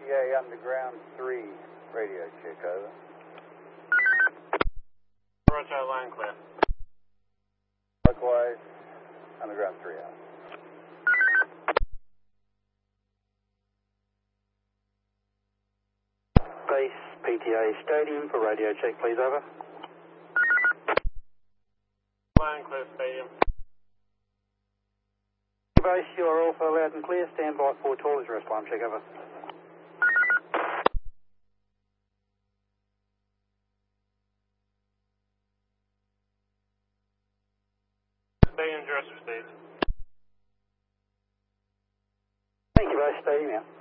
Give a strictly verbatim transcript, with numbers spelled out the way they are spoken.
A Underground three, radio check, over. Roger, line clear. Likewise, Underground three, out. Base P T A Stadium for radio check, please, over. Line clear, Stadium. Base, you are all for loud and clear. Stand by for toilets rest alarm check, over. Stadium, address received. Thank you, Base Stadium, out.